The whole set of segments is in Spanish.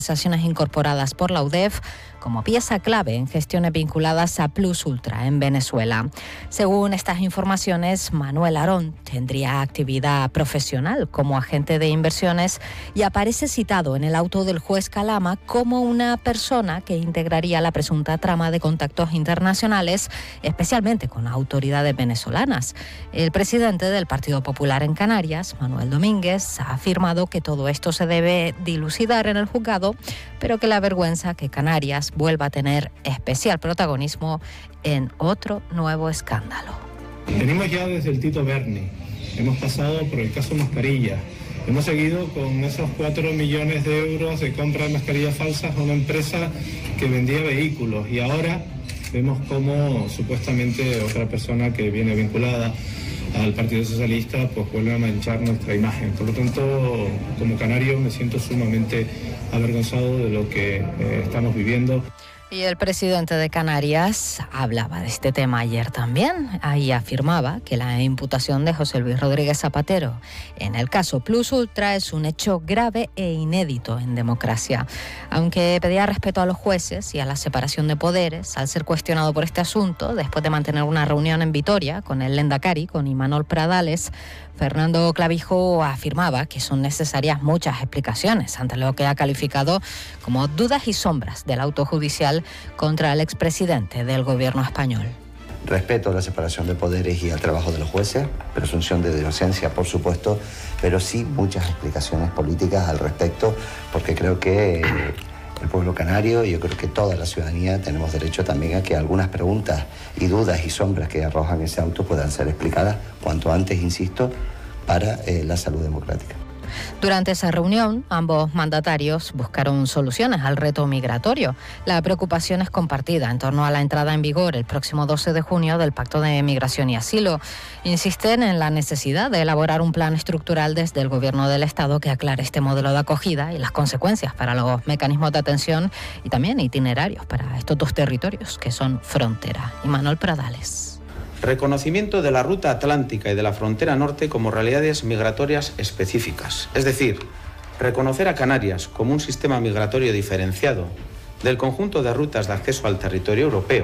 organizaciones incorporadas por la UDEF como pieza clave en gestiones vinculadas a Plus Ultra en Venezuela. Según estas informaciones, Manuel Arón tendría actividad profesional como agente de inversiones y aparece citado en el auto del juez Calama como una persona que integraría la presunta trama de contactos internacionales, especialmente con autoridades venezolanas. El presidente del Partido Popular en Canarias, Manuel Domínguez, ha afirmado que todo esto se debe dilucidar en el juzgado, pero que le avergüenza que Canarias vuelva a tener especial protagonismo en otro nuevo escándalo. Venimos ya desde el Tito Berni, hemos pasado por el caso Mascarilla, hemos seguido con esos 4 millones de euros de compra de mascarillas falsas a una empresa que vendía vehículos y ahora vemos cómo supuestamente otra persona que viene vinculada al Partido Socialista pues vuelve a manchar nuestra imagen. Por lo tanto, como canario me siento sumamente avergonzado de lo que estamos viviendo. Y el presidente de Canarias hablaba de este tema ayer también. Ahí afirmaba que la imputación de José Luis Rodríguez Zapatero en el caso Plus Ultra es un hecho grave e inédito en democracia. Aunque pedía respeto a los jueces y a la separación de poderes, al ser cuestionado por este asunto, después de mantener una reunión en Vitoria con el Lehendakari, con Imanol Pradales, Fernando Clavijo afirmaba que son necesarias muchas explicaciones ante lo que ha calificado como dudas y sombras del auto judicial contra el expresidente del gobierno español. Respeto a la separación de poderes y al trabajo de los jueces, presunción de inocencia, por supuesto, pero sí muchas explicaciones políticas al respecto, porque creo que el pueblo canario y yo creo que toda la ciudadanía tenemos derecho también a que algunas preguntas y dudas y sombras que arrojan ese auto puedan ser explicadas cuanto antes, insisto, para la salud democrática. Durante esa reunión, ambos mandatarios buscaron soluciones al reto migratorio. La preocupación es compartida en torno a la entrada en vigor el próximo 12 de junio del Pacto de Migración y Asilo. Insisten en la necesidad de elaborar un plan estructural desde el Gobierno del Estado que aclare este modelo de acogida y las consecuencias para los mecanismos de atención y también itinerarios para estos dos territorios que son frontera. Imanol Pradales. Reconocimiento de la ruta atlántica y de la frontera norte como realidades migratorias específicas. Es decir, reconocer a Canarias como un sistema migratorio diferenciado del conjunto de rutas de acceso al territorio europeo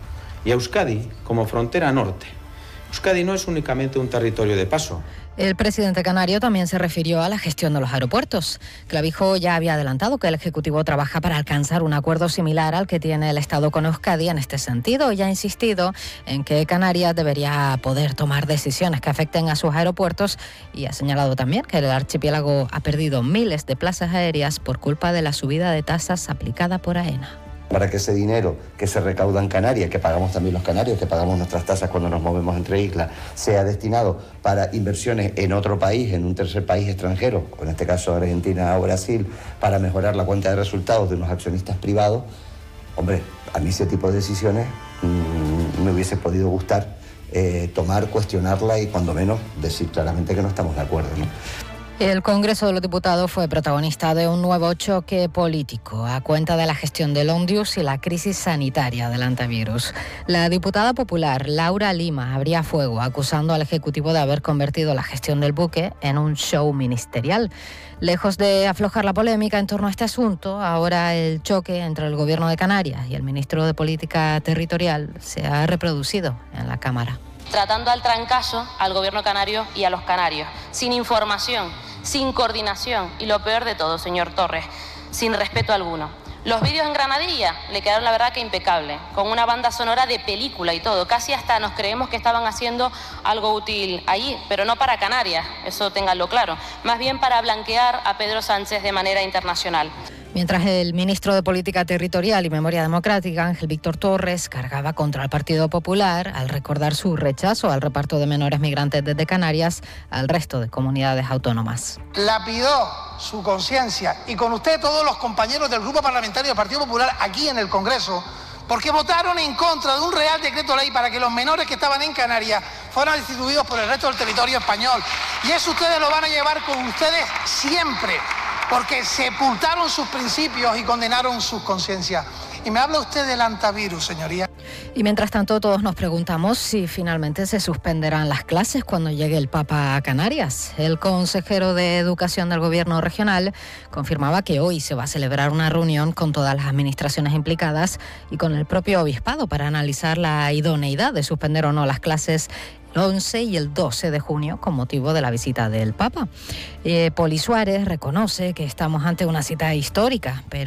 y a Euskadi como frontera norte. Euskadi no es únicamente un territorio de paso. El presidente canario también se refirió a la gestión de los aeropuertos. Clavijo ya había adelantado que el Ejecutivo trabaja para alcanzar un acuerdo similar al que tiene el Estado con Euskadi en este sentido y ha insistido en que Canarias debería poder tomar decisiones que afecten a sus aeropuertos y ha señalado también que el archipiélago ha perdido miles de plazas aéreas por culpa de la subida de tasas aplicada por AENA. Para que ese dinero que se recauda en Canarias, que pagamos también los canarios, que pagamos nuestras tasas cuando nos movemos entre islas, sea destinado para inversiones en otro país, en un tercer país extranjero, o en este caso Argentina o Brasil, para mejorar la cuenta de resultados de unos accionistas privados, hombre, a mí ese tipo de decisiones me hubiese podido gustar tomar, cuestionarla y cuando menos decir claramente que no estamos de acuerdo, ¿no? El Congreso de los Diputados fue protagonista de un nuevo choque político a cuenta de la gestión del Ondius y la crisis sanitaria del antivirus. La diputada popular Laura Lima abría fuego acusando al Ejecutivo de haber convertido la gestión del buque en un show ministerial. Lejos de aflojar la polémica en torno a este asunto, ahora el choque entre el Gobierno de Canarias y el ministro de Política Territorial se ha reproducido en la Cámara. Tratando al trancazo al gobierno canario y a los canarios, sin información, sin coordinación y lo peor de todo, señor Torres, sin respeto alguno. Los vídeos en Granadilla le quedaron la verdad que impecable, con una banda sonora de película y todo, casi hasta nos creemos que estaban haciendo algo útil allí, pero no para Canarias, eso ténganlo claro, más bien para blanquear a Pedro Sánchez de manera internacional. Mientras el ministro de Política Territorial y Memoria Democrática, Ángel Víctor Torres, cargaba contra el Partido Popular al recordar su rechazo al reparto de menores migrantes desde Canarias al resto de comunidades autónomas. Lapidó su conciencia y con usted todos los compañeros del Grupo Parlamentario del Partido Popular aquí en el Congreso, porque votaron en contra de un Real Decreto Ley para que los menores que estaban en Canarias fueran distribuidos por el resto del territorio español. Y eso ustedes lo van a llevar con ustedes siempre, porque sepultaron sus principios y condenaron sus conciencias. Y me habla usted del antivirus, señoría. Y mientras tanto, todos nos preguntamos si finalmente se suspenderán las clases cuando llegue el Papa a Canarias. El consejero de Educación del Gobierno regional confirmaba que hoy se va a celebrar una reunión con todas las administraciones implicadas y con el propio obispado para analizar la idoneidad de suspender o no las clases el 11 y el 12 de junio con motivo de la visita del Papa. Poli Suárez reconoce que estamos ante una cita histórica, pero